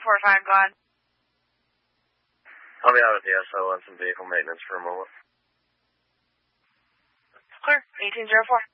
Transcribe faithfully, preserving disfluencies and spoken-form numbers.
four five, go ahead. I'll be out at the S O on some vehicle maintenance for a moment. Clear, eighteen zero four.